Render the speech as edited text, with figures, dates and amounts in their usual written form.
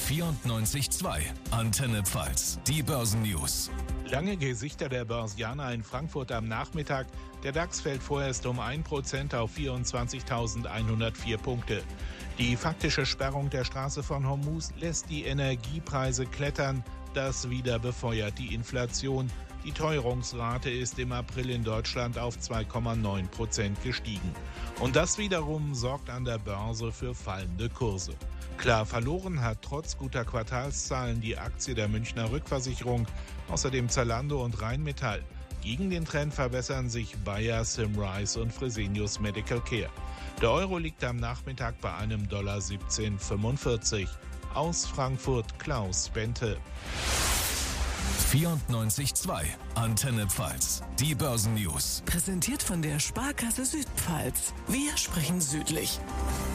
94.2 Antenne Pfalz, die Börsennews. Lange Gesichter der Börsianer in Frankfurt am Nachmittag. Der DAX fällt vorerst um 1% auf 24.104 Punkte. Die faktische Sperrung der Straße von Hormuz lässt die Energiepreise klettern. Das wieder befeuert die Inflation. Die Teuerungsrate ist im April in Deutschland auf 2,9% gestiegen. Und das wiederum sorgt an der Börse für fallende Kurse. Klar verloren hat trotz guter Quartalszahlen die Aktie der Münchner Rückversicherung, außerdem Zalando und Rheinmetall. Gegen den Trend verbessern sich Bayer, Symrise und Fresenius Medical Care. Der Euro liegt am Nachmittag bei einem $17,45. Aus Frankfurt Klaus Bente. 94.2 Antenne Pfalz, die Börsennews. Präsentiert von der Sparkasse Südpfalz. Wir sprechen südlich.